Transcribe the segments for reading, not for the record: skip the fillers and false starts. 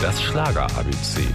Das Schlager-ABC.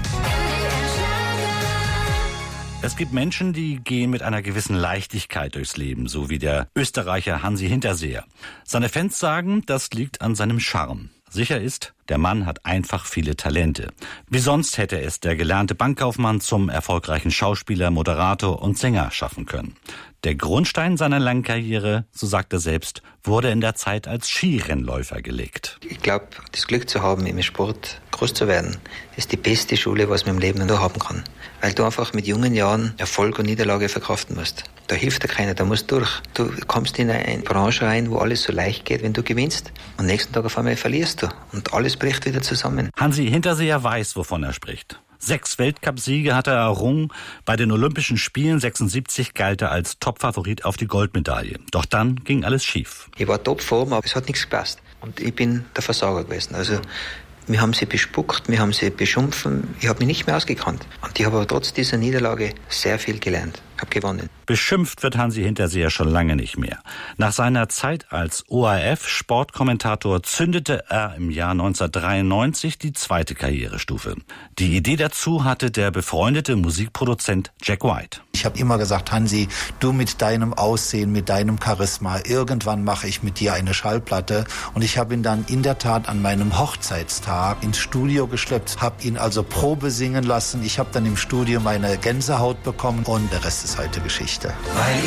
Es gibt Menschen, die gehen mit einer gewissen Leichtigkeit durchs Leben, so wie der Österreicher Hansi Hinterseher. Seine Fans sagen, das liegt an seinem Charme. Sicher ist, der Mann hat einfach viele Talente. Wie sonst hätte es der gelernte Bankkaufmann zum erfolgreichen Schauspieler, Moderator und Sänger schaffen können. Der Grundstein seiner langen Karriere, so sagt er selbst, wurde in der Zeit als Skirennläufer gelegt. Ich glaube, das Glück zu haben, im Sport groß zu werden, ist die beste Schule, was man im Leben nur haben kann. Weil du einfach mit jungen Jahren Erfolg und Niederlage verkraften musst. Da hilft dir keiner, da musst du durch. Du kommst in eine Branche rein, wo alles so leicht geht, wenn du gewinnst. Und nächsten Tag auf einmal verlierst du. Und alles bricht wieder zusammen. Hansi Hinterseher weiß, wovon er spricht. 6 Weltcupsiege hat er errungen. Bei den Olympischen Spielen 76 galt er als Topfavorit auf die Goldmedaille. Doch dann ging alles schief. Ich war topform, aber es hat nichts gepasst. Und ich bin der Versager gewesen. Also, wir haben sie bespuckt, wir haben sie beschumpfen. Ich habe mich nicht mehr ausgekannt. Und ich habe aber trotz dieser Niederlage sehr viel gelernt. Ich habe gewonnen. Beschimpft wird Hansi Hinterseher schon lange nicht mehr. Nach seiner Zeit als ORF-Sportkommentator zündete er im Jahr 1993 die zweite Karrierestufe. Die Idee dazu hatte der befreundete Musikproduzent Jack White. Ich habe immer gesagt, Hansi, du mit deinem Aussehen, mit deinem Charisma, irgendwann mache ich mit dir eine Schallplatte. Und ich habe ihn dann in der Tat an meinem Hochzeitstag ins Studio geschleppt, habe ihn also Probe singen lassen. Ich habe dann im Studio meine Gänsehaut bekommen und der Rest ist heute Geschichte. Weil